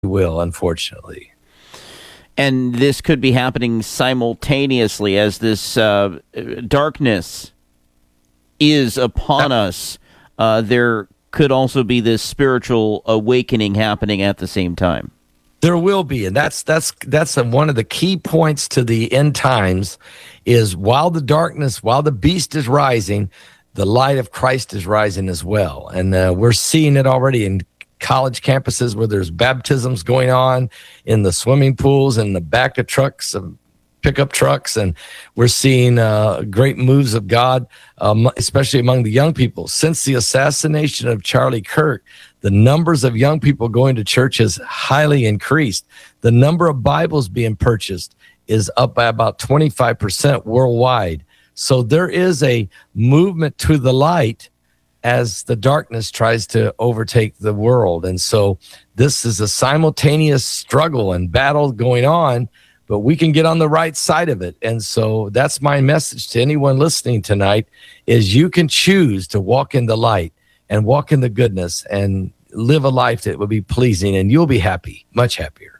will, unfortunately. And this could be happening simultaneously as this darkness is upon us. There could also be this spiritual awakening happening at the same time. There will be, and that's one of the key points to the end times is while the beast is rising, the light of Christ is rising as well. And we're seeing it already in college campuses where there's baptisms going on in the swimming pools and the back of trucks, pickup trucks, and we're seeing great moves of God, especially among the young people. Since the assassination of Charlie Kirk, the numbers of young people going to church has highly increased. The number of Bibles being purchased is up by about 25% worldwide. So there is a movement to the light as the darkness tries to overtake the world. And so this is a simultaneous struggle and battle going on, but we can get on the right side of it. And so that's my message to anyone listening tonight is you can choose to walk in the light and walk in the goodness and live a life that will be pleasing, and you'll be happy, much happier.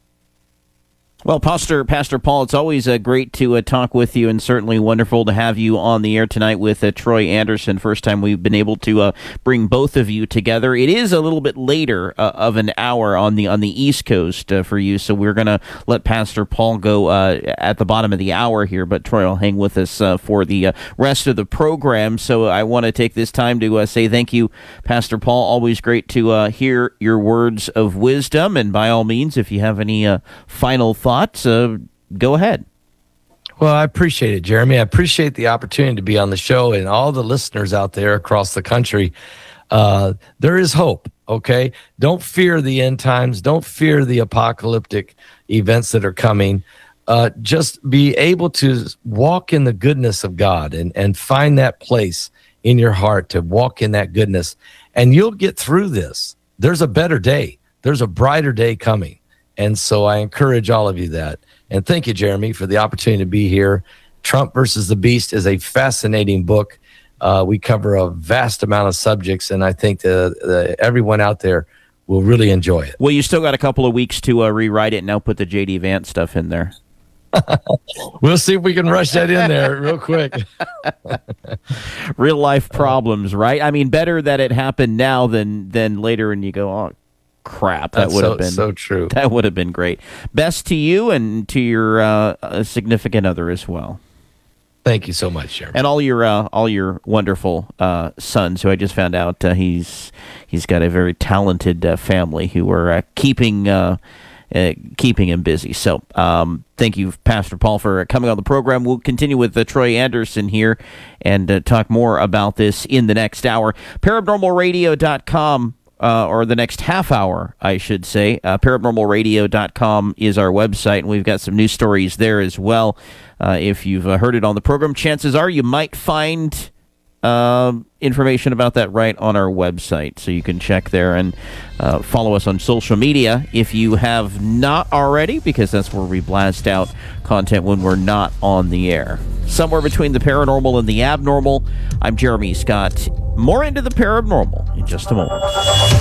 Well, Pastor Paul, it's always great to talk with you, and certainly wonderful to have you on the air tonight with Troy Anderson. First time we've been able to bring both of you together. It is a little bit later of an hour on the East Coast for you, so we're going to let Pastor Paul go at the bottom of the hour here, but Troy will hang with us for the rest of the program. So I want to take this time to say thank you, Pastor Paul. Always great to hear your words of wisdom, and by all means, if you have any final thoughts, go ahead. Well, I appreciate it, Jeremy. I appreciate the opportunity to be on the show, and all the listeners out there across the country. There is hope, okay? Don't fear the end times. Don't fear the apocalyptic events that are coming. Just be able to walk in the goodness of God and find that place in your heart to walk in that goodness, and you'll get through this. There's a better day. There's a brighter day coming. And so I encourage all of you that. And thank you, Jeremy, for the opportunity to be here. Trump versus the Beast is a fascinating book. We cover a vast amount of subjects, and I think everyone out there will really enjoy it. Well, you still got a couple of weeks to rewrite it and now put the J.D. Vance stuff in there. We'll see if we can rush that in there real quick. Real life problems, right? I mean, better that it happened now than later and you go, oh, crap, that would have been so true. That would have been great. Best to you and to your significant other as well. Thank you so much, Jeremy. And all your wonderful sons, who I just found out he's got a very talented family who are keeping him busy. So thank you, Pastor Paul, for coming on the program. We'll continue with Troy Anderson here and talk more about this in the next hour. ParanormalRadio.com. Or the next half hour, I should say. ParanormalRadio.com is our website, and we've got some news stories there as well. If you've heard it on the program, chances are you might find information about that right on our website, so you can check there and follow us on social media if you have not already, because that's where we blast out content when we're not on the air. Somewhere between the paranormal and the abnormal, I'm Jeremy Scott. More into the paranormal in just a moment.